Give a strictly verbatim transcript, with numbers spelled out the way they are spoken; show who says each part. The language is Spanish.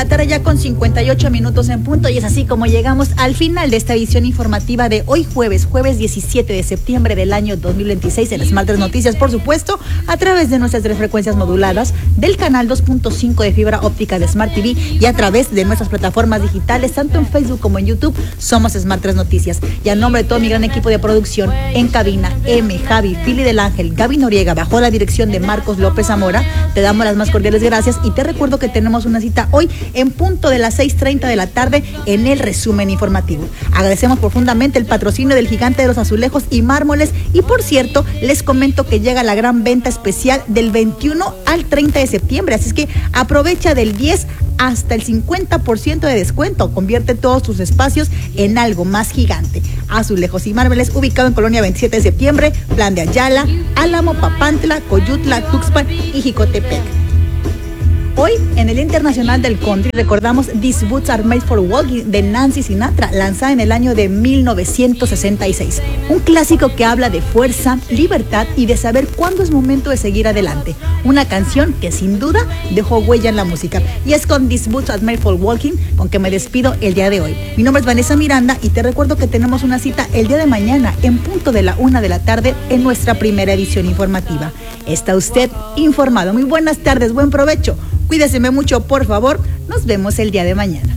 Speaker 1: la tarde ya con cincuenta y ocho minutos en punto, y es así como llegamos al final de esta edición informativa de hoy jueves, jueves diecisiete de septiembre del año dos mil veintiséis en Smart tres Noticias, por supuesto, a través de nuestras tres frecuencias moduladas, del canal dos punto cinco de fibra óptica de Smart T V y a través de nuestras plataformas digitales, tanto en Facebook como en YouTube. Somos Smart tres Noticias, y a nombre de todo mi gran equipo de producción, en cabina, M, Javi, Fili del Ángel, Gaby Noriega, bajo la dirección de Marcos López Zamora, te damos las más cordiales gracias y te recuerdo que tenemos una cita hoy en punto de las seis treinta de la tarde en el resumen informativo. Agradecemos profundamente el patrocinio del Gigante de los Azulejos y Mármoles, y por cierto, les comento que llega la gran venta especial del veintiuno al treinta de septiembre, así es que aprovecha del diez hasta el cincuenta por ciento de descuento. Convierte todos tus espacios en algo más gigante. Azulejos y Mármoles, ubicado en Colonia veintisiete de septiembre, Plan de Ayala, Álamo, Papantla, Coyutla, Tuxpan y Jicotepec. Hoy, en el Internacional del Country, recordamos These Boots Are Made for Walking de Nancy Sinatra, lanzada en el año de mil novecientos sesenta y seis. Un clásico que habla de fuerza, libertad y de saber cuándo es momento de seguir adelante. Una canción que sin duda dejó huella en la música. Y es con These Boots Are Made for Walking con que me despido el día de hoy. Mi nombre es Vanessa Miranda y te recuerdo que tenemos una cita el día de mañana en punto de la una de la tarde en nuestra primera edición informativa. Está usted informado. Muy buenas tardes, buen provecho. Cuídeseme mucho, por favor. Nos vemos el día de mañana.